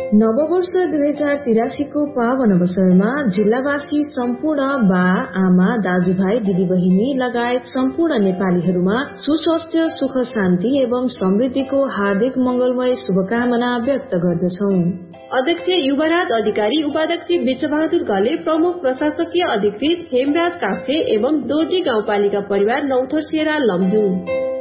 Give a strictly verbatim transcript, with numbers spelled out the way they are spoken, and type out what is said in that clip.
नववर्ष दुई हजार तिरासीको पावन अवसरमा जिल्लावासी सम्पूर्ण बा आमा दाजुभाइ दिदीबहिनी लगायत सम्पूर्ण नेपालीहरूमा सुस्वास्थ्य सुख शान्ति एवं समृद्धिको हार्दिक मंगलमय शुभकामना व्यक्त गर्दछौ। अध्यक्ष युवराज अधिकारी, उपाध्यक्ष विश्वबहादुर घले, प्रमुख प्रशासकीय अधिकृत हेमराज काफ्ले एवं दोर्जी गाउँपालिका परिवार नौथर सेरा लमजुङ।